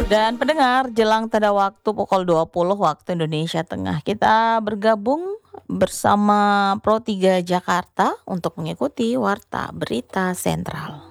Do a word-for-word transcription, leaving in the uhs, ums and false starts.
Dan pendengar, jelang tengah waktu pukul dua puluh waktu Indonesia Tengah, kita bergabung bersama Pro tiga Jakarta untuk mengikuti Warta Berita Sentral.